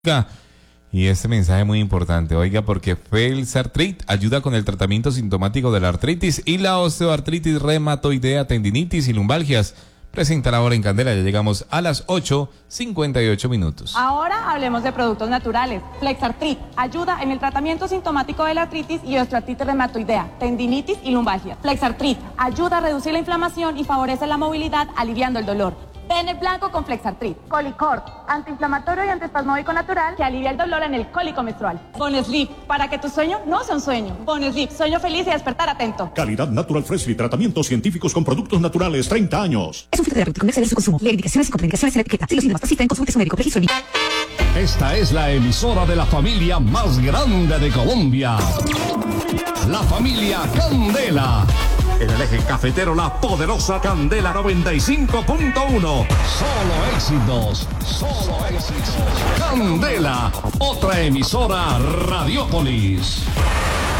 Y este mensaje es muy importante, oiga, porque Felsartrit ayuda con el tratamiento sintomático de la artritis y la osteoartritis reumatoidea, tendinitis y lumbalgias. Presenta la hora en Candela, ya llegamos a las 8:58. Ahora hablemos de productos naturales. Flexartrit ayuda en el tratamiento sintomático de la artritis y osteoartritis reumatoidea, tendinitis y lumbalgias. Flexartrit ayuda a reducir la inflamación y favorece la movilidad, aliviando el dolor. Bennett blanco con Flexartrit. Colicort, antiinflamatorio y antiespasmódico natural que alivia el dolor en el cólico menstrual. Bonesleep, para que tu sueño no sea un sueño. Bonesleep, sueño feliz y despertar atento. Calidad Natural Freshly, tratamientos científicos con productos naturales, 30 años. Es un fitoterapéutico, no exceder su consumo. Lee indicaciones y contraindicaciones en la etiqueta. Si los síntomas persisten, consulte a su médico. Registro. Esta es la emisora de la familia más grande de Colombia. La familia Candela. En el eje cafetero, la poderosa Candela 95.1. Solo éxitos. Solo éxitos. Candela, otra emisora Radiopolis.